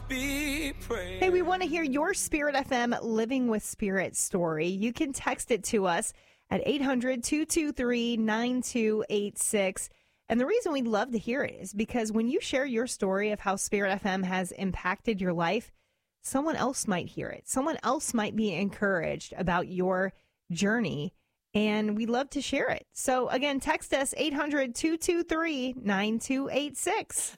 be praised. Hey, we want to hear your Spirit FM Living with Spirit story. You can text it to us at 800-223-9286. And the reason we'd love to hear it is because when you share your story of how Spirit FM has impacted your life, someone else might hear it. Someone else might be encouraged about your journey, and we'd love to share it. So, again, text us 800-223-9286.